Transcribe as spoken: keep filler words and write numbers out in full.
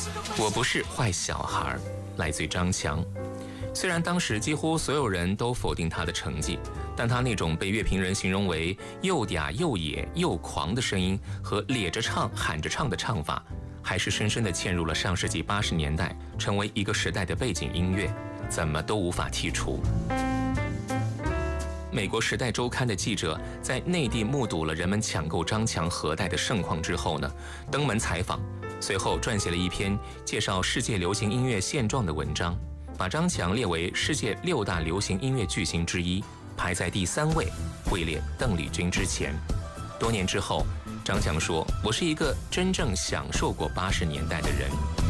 我不是坏小孩，来自于张强。虽然当时几乎所有人都否定他的成绩，但他那种被乐评人形容为又嗲又野又狂的声音和咧着唱喊着唱的唱法，还是深深地嵌入了上世纪八十年代，成为一个时代的背景音乐，怎么都无法剔除。美国《时代周刊》的记者在内地目睹了人们抢购张强盒带的盛况之后呢，登门采访，随后撰写了一篇介绍世界流行音乐现状的文章，把张强列为世界六大流行音乐巨星之一，排在第三位，位列邓丽君之前。多年之后，张强说：“我是一个真正享受过八十年代的人。”